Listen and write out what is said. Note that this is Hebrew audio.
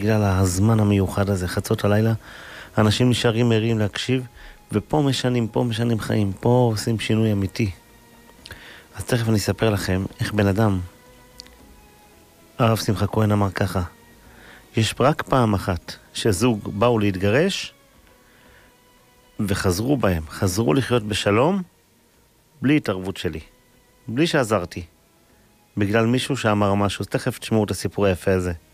בגלל הזמן המיוחד הזה, חצות הלילה, אנשים נשארים ערים להקשיב, ופה משנים חיים, פה עושים שינוי אמיתי. אז תכף אני אספר לכם איך בן אדם, הרב שמחה כהן אמר ככה, יש רק פעם אחת שזוג באו להתגרש, וחזרו בהם, חזרו לחיות בשלום, בלי התערבות שלי, בלי שעזרתי, בגלל מישהו שאמר משהו. אז תכף תשמעו את הסיפור היפה הזה.